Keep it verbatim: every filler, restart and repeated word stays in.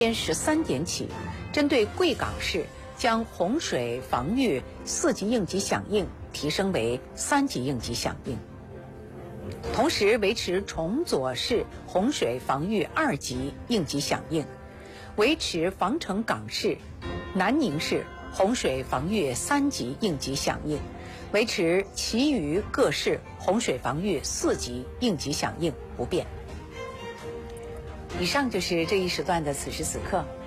天十三点起，针对贵港市将洪水防御四级应急响应提升为三级应急响应，同时维持崇左市洪水防御二级应急响应，维持防城港市、南宁市洪水防御三级应急响应，维持其余各市洪水防御四级应急响应不变。以上就是这一时段的此时此刻。